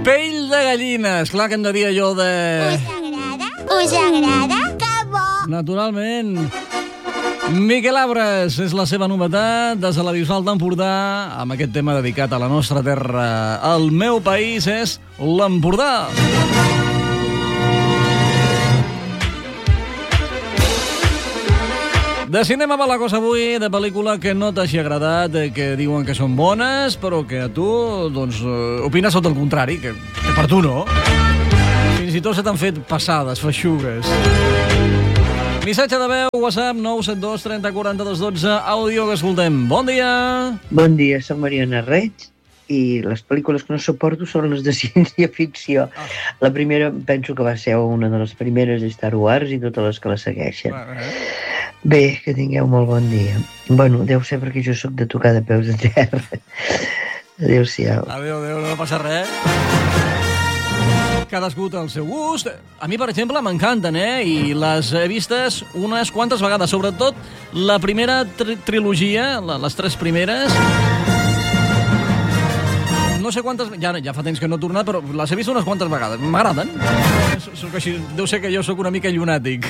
Pell de gallina, esclar que hem de dir allò de... Us agrada? Us agrada? Que bo! Naturalment. Miquel Abres és la seva novetat des de la Bisbal d'Empordà amb aquest tema dedicat a la nostra terra. El meu país és l'Empordà. De cinema va la cosa avui, de pel·lícula que no t'hagi agradat, que diuen que són bones, però que a tu, doncs, opines tot el contrari, que per tu no. Fins i tot se t'han fet passades, feixugues. Missatge de veu, WhatsApp, 972 30 42 12, àudio que escoltem. Bon dia! Bon dia, soc Mariona Reig i les pel·lícules que no suporto són les de ciència-ficció. La primera penso que va ser una de les primeres de Star Wars i totes les que la segueixen. Bé, que tingueu molt bon dia. Bueno, deu ser perquè jo sóc de tocar de peus a terra. Adéu-siau. Adéu, no passa res. Cadascú té el seu gust. A mi, per exemple, m'encanten, I les he vistes unes quantes vegades. Sobretot la primera trilogia, les 3 primeres. No sé quantes... Ja fa temps que no he tornat, però les he vist unes quantes vegades. M'agraden. Deu ser que jo sóc una mica llunàtic.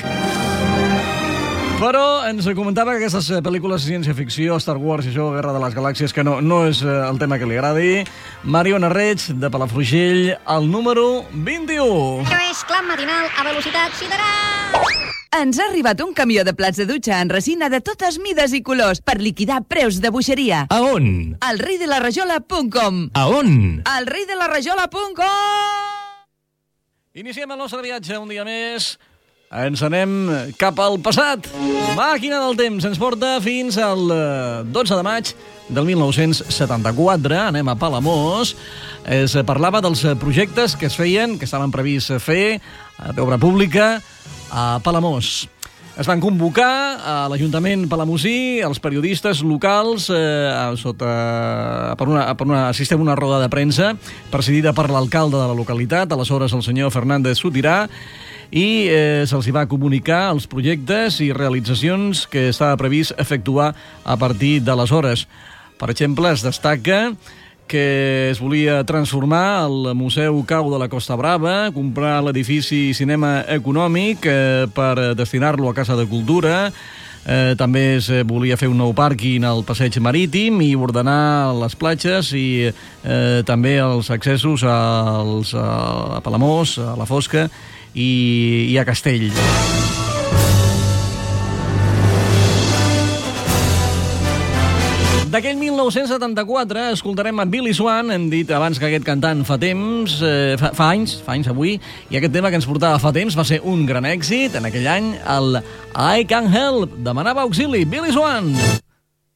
Però ens comentava que aquestes pel·lícules de ciència-ficció, Star Wars i això, Guerra de les Galàxies, que no és el tema que li agradi. Mariona Reig, de Palafrugell, el número 21. Això és Clam Matinal a velocitat sideral. Ens ha arribat un camió de plats de dutxa en resina de totes mides i colors per liquidar preus de boixeria. A on? Al reidelarejola.com. A on? Al reidelarejola.com. Iniciem el nostre viatge un dia més. Ens anem cap al passat. Màquina del temps ens porta fins al 12 de maig del 1974. Anem a Palamós. Es parlava dels projectes que es feien, que estaven previst fer d'obra pública a Palamós. Es van convocar a l'Ajuntament palamosí, els periodistes locals, assistir a una roda de premsa presidida per l'alcalde de la localitat, aleshores el senyor Fernández Sotirà, i se'ls va comunicar els projectes i realitzacions que estava previst efectuar a partir d'aleshores. Per exemple, es destaca que es volia transformar el Museu Cau de la Costa Brava, comprar l'edifici Cinema Econòmic per destinar-lo a Casa de Cultura. També es volia fer un nou pàrquing al passeig marítim i ordenar les platges i també els accessos a Palamós, a la Fosca i a Castell. D'aquell 1974 escoltarem a Billy Swan. Hem dit abans que aquest cantant fa anys avui, i aquest tema que ens portava fa temps va ser un gran èxit en aquell any, el I Can't Help, demanava auxili, Billy Swan.